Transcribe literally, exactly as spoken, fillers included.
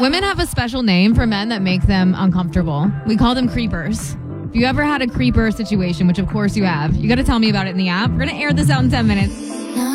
Women have a special name for men that make them uncomfortable. We call them creepers. If you ever had a creeper situation, which of course you have, you got to tell me about it in the app. We're going to air this out in ten minutes.